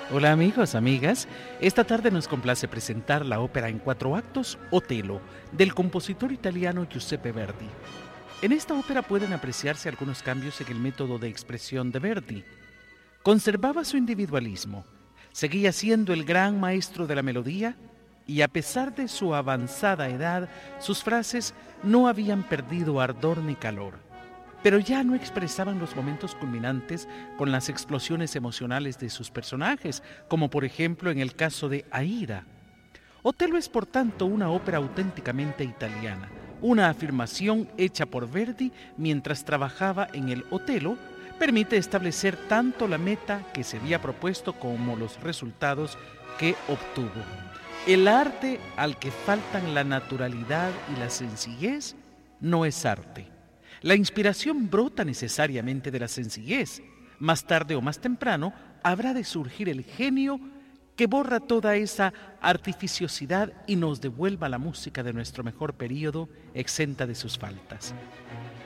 Hola amigos, amigas. Esta tarde nos complace presentar la ópera en 4 actos Otello, del compositor italiano Giuseppe Verdi. En esta ópera pueden apreciarse algunos cambios en el método de expresión de Verdi. Conservaba su individualismo, seguía siendo el gran maestro de la melodía y a pesar de su avanzada edad, sus frases no habían perdido ardor ni calor, pero ya no expresaban los momentos culminantes con las explosiones emocionales de sus personajes, como por ejemplo en el caso de Aida. Otello es por tanto una ópera auténticamente italiana, una afirmación hecha por Verdi mientras trabajaba en el Otello. Permite establecer tanto la meta que se había propuesto como los resultados que obtuvo. El arte al que faltan la naturalidad y la sencillez no es arte. La inspiración brota necesariamente de la sencillez. Más tarde o más temprano habrá de surgir el genio que borra toda esa artificiosidad y nos devuelva la música de nuestro mejor período exenta de sus faltas.